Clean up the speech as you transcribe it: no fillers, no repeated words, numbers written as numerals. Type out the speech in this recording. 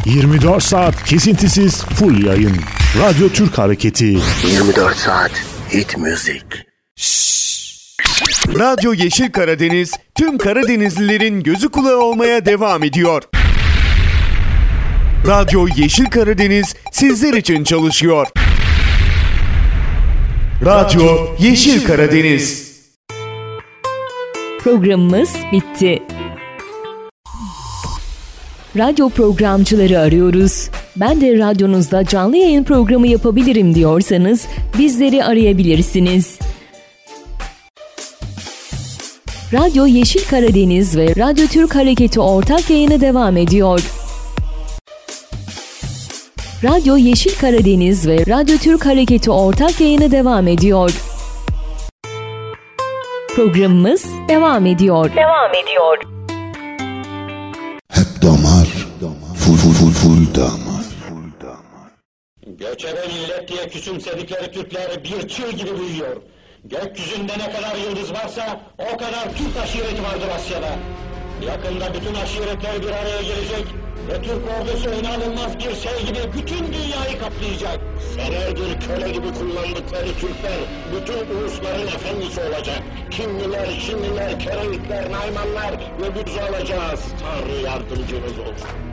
24 saat kesintisiz full yayın. Radyo Türk Hareketi. 24 saat hit müzik. Radyo Yeşil Karadeniz tüm Karadenizlilerin gözü kulağı olmaya devam ediyor. Radyo Yeşil Karadeniz sizler için çalışıyor. Radyo Yeşil Karadeniz. Programımız bitti. Radyo programcıları arıyoruz. Ben de radyonuzda canlı yayın programı yapabilirim diyorsanız bizleri arayabilirsiniz. Radyo Yeşil Karadeniz ve Radyo Türk Hareketi ortak yayını devam ediyor. Radyo Yeşil Karadeniz ve Radyo Türk Hareketi ortak yayını devam ediyor. Programımız devam ediyor. Hep damar, full damar. Göçebe millet diye küçümsedikleri Türkler bir çığ gibi büyüyor. Gökyüzünde ne kadar yıldız varsa o kadar Türk aşireti vardır Asya'da. Yakında bütün aşiretler bir araya gelecek ve Türk ordusu inanılmaz bir şey gibi bütün dünyayı kaplayacak. Senelerdir köle gibi kullandıkları Türkler bütün ulusların efendisi olacak. Kinliler, Çinliler, Kerevikler, Naymanlar ve biz olacağız. Tanrı yardımcınız olsun.